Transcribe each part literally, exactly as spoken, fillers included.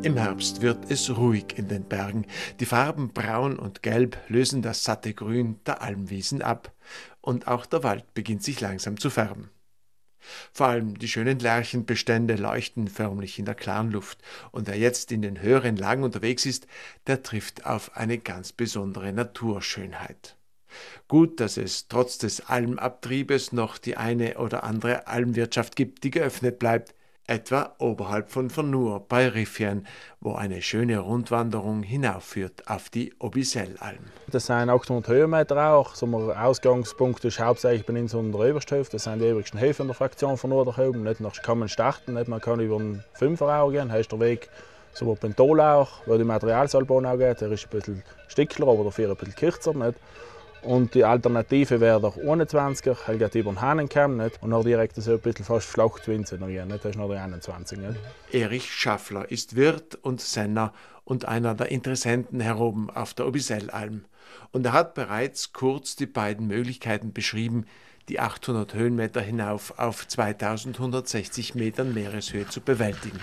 Im Herbst wird es ruhig in den Bergen. Die Farben Braun und Gelb lösen das satte Grün der Almwiesen ab. Und auch der Wald beginnt sich langsam zu färben. Vor allem die schönen Lärchenbestände leuchten förmlich in der klaren Luft. Und wer jetzt in den höheren Lagen unterwegs ist, der trifft auf eine ganz besondere Naturschönheit. Gut, dass es trotz des Almabtriebes noch die eine oder andere Almwirtschaft gibt, die geöffnet bleibt. Etwa oberhalb von Vernur bei Riffian, wo eine schöne Rundwanderung hinaufführt auf die Obisellalm. Das sind achthundert Höhenmeter auch. So ein Ausgangspunkt ist hauptsächlich bei uns unter der Obersthöfe. Das sind die übrigsten Höfe in der Fraktion von Nord nach oben. Nicht nach kann man starten, nicht man kann über den Fünfer auch gehen. Da ist der Weg so über den Tolauch, wo die Materialseilbahn auch geht. Der ist ein bisschen stickler, aber dafür ein bisschen kürzer. Nicht? Und die Alternative wäre der einundzwanziger, er geht über den Hahnenkamm nicht? Und noch direkt so ein bisschen fast flach zu Winzen. Das ist noch der einundzwanzig. Nicht? Erich Schaffler ist Wirt und Senner und einer der Interessenten hier oben auf der Obisellalm. Und er hat bereits kurz die beiden Möglichkeiten beschrieben, die achthundert Höhenmeter hinauf auf zweitausendhundertsechzig Metern Meereshöhe zu bewältigen.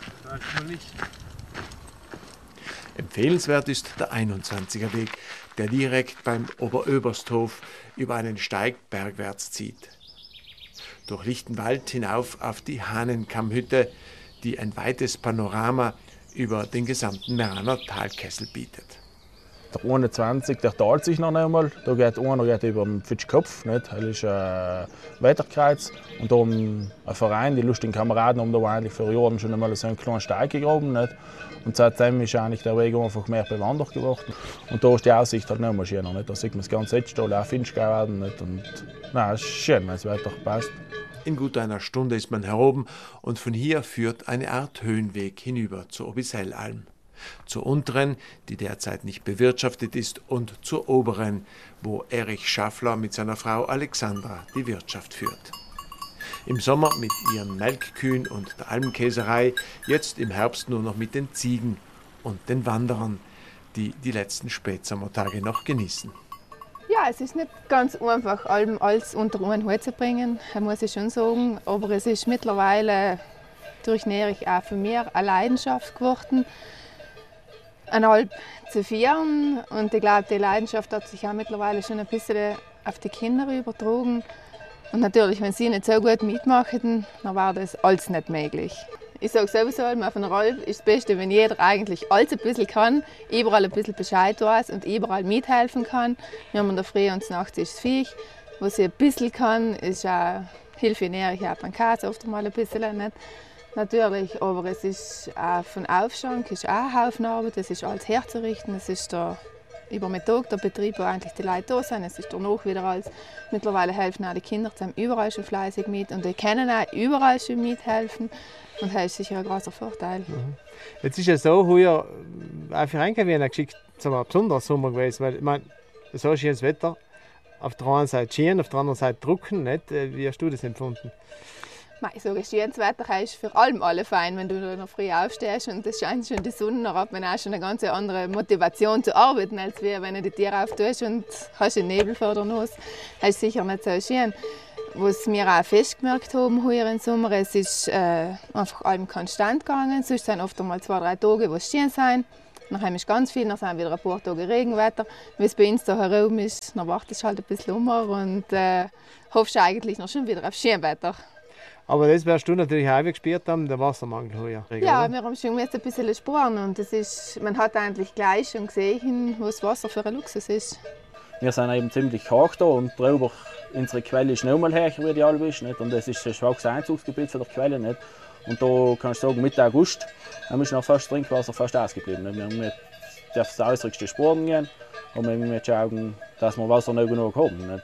Empfehlenswert ist der einundzwanziger Weg, der direkt beim Oberöbersthof über einen Steig bergwärts zieht. Durch lichten Wald hinauf auf die Hahnenkammhütte, die ein weites Panorama über den gesamten Meraner Talkessel bietet. Der einundzwanzig, der teilt sich noch einmal. Da geht einer geht über den Pfitschkopf, nicht? Das ist ein Wetterkreuz. Und da ein Verein, die lustigen Kameraden, haben da eigentlich vor Jahren schon einmal so einen kleinen Steig gegraben. Nicht? Und seitdem ist eigentlich der Weg einfach mehr bewandert geworden. Und da ist die Aussicht halt noch mal schöner. Nicht? Da sieht man das ganze Etztal, auch Finchgauerden. Und nein, es ist schön, wenn das Wetter passt. In gut einer Stunde ist man hier oben und von hier führt eine Art Höhenweg hinüber zur Obisellalm. Zur unteren, die derzeit nicht bewirtschaftet ist, und zur oberen, wo Erich Schaffler mit seiner Frau Alexandra die Wirtschaft führt. Im Sommer mit ihren Melkkühen und der Almkäserei, jetzt im Herbst nur noch mit den Ziegen und den Wanderern, die die letzten Spätsommertage noch genießen. Ja, es ist nicht ganz einfach, alles unter einen Hut zu bringen, muss ich schon sagen. Aber es ist mittlerweile durch Erich auch für mich eine Leidenschaft geworden, ein Alp zu führen. Und ich glaube, die Leidenschaft hat sich auch mittlerweile schon ein bisschen auf die Kinder übertragen. Und natürlich, wenn sie nicht so gut mitmachen, dann war das alles nicht möglich. Ich sage sowieso, auf einer Alp ist das Beste, wenn jeder eigentlich alles ein bisschen kann, überall ein bisschen Bescheid weiß und überall mithelfen kann. Wir haben in der Früh und nachts ist das Viech. Was sie ein bisschen kann, ist auch Hilfe in Erich auch beim Käse, oft mal ein bisschen. Nicht? Natürlich, aber es ist auch von Aufschank, ist auch ein Haufen Arbeit, es ist alles herzurichten, es ist der über Mittag der Betrieb, wo eigentlich die Leute da sind, es ist danach wieder alles. Mittlerweile helfen auch die Kinder zusammen überall schon fleißig mit und die können auch überall schon mithelfen und das ist sicher ein großer Vorteil. Mhm. Jetzt ist es so, heuer auch für Einkaufswien ein geschickt, ein besonderer Sommer gewesen, weil ich meine, so schönes Wetter, auf der einen Seite schön, auf der anderen Seite trocken, nicht? Wie hast du das empfunden? Ich sage, schönes Wetter ist für allem alle fein, wenn du noch früh aufstehst und es scheint schon die Sonne noch ab, man hat schon eine ganz andere Motivation zu arbeiten, als wenn du die Tiere auftust und hast den Nebel vor der Nase. Das ist sicher nicht so schön. Was wir auch festgemerkt haben heuer im Sommer, es ist äh, einfach allem konstant gegangen. Sonst sind oft einmal zwei, drei Tage, wo es schön sein. Nachher ist ganz viel, dann sind wieder ein paar Tage Regenwetter. Wie es bei uns da herum ist, dann wartest du halt ein bisschen um und äh, hoffst eigentlich noch schon wieder auf Schönwetter. Aber das wirst du natürlich auch gespürt haben, der Wassermangel heuer. Ja, oder? wir haben schon ein bisschen spüren und das ist, man hat eigentlich gleich schon gesehen, was Wasser für ein Luxus ist. Wir sind eben ziemlich hoch da und drüber unsere Quelle ist noch mal höher, wie die Alp ist. Nicht? Und das ist ein schwaches Einzugsgebiet für die Quelle. Nicht? Und da kannst du sagen, Mitte August haben wir noch fast Trinkwasser fast ausgeblieben. Nicht? Wir haben nicht auf die äußersten Spuren gehen und wir müssen schauen, dass wir Wasser noch genug haben. Nicht?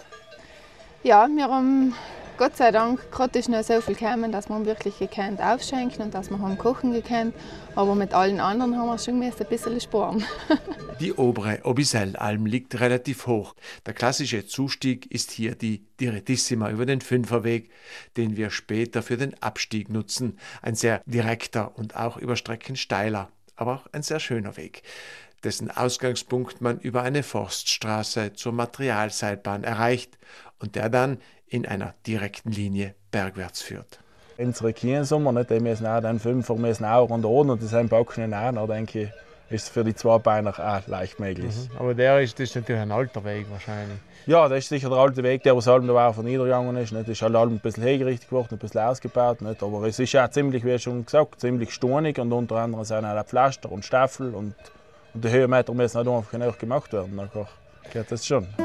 Ja, wir haben Gott sei Dank gerade ist noch so viel gekommen, dass wir wirklich gekannt aufschenken und dass wir haben kochen gekannt. Aber mit allen anderen haben wir schon ein bisschen sparen. Die obere Obisellalm liegt relativ hoch. Der klassische Zustieg ist hier die Direttissima über den Fünferweg, den wir später für den Abstieg nutzen. Ein sehr direkter und auch über Strecken steiler, aber auch ein sehr schöner Weg, dessen Ausgangspunkt man über eine Forststraße zur Materialseilbahn erreicht und der dann in einer direkten Linie bergwärts führt. Unsere Kiensummer, nicht, die müssen auch dann fünfer müssen auch an der Ohren und das sind Backen auch, dann denke ich, ist es für die Zweibeiner auch leicht möglich. Mhm. Aber der ist, das ist natürlich ein alter Weg wahrscheinlich. Ja, das ist sicher der alte Weg, der was halt da auch niedergegangen ist. Nicht? Das ist halt ein bisschen hergerichtet geworden, ein bisschen ausgebaut. Nicht? Aber es ist auch ziemlich, wie schon gesagt, ziemlich stonig und unter anderem sind auch Pflaster und Staffel und, und die Höhenmeter müssen halt einfach genau gemacht werden. Nachher geht das schon.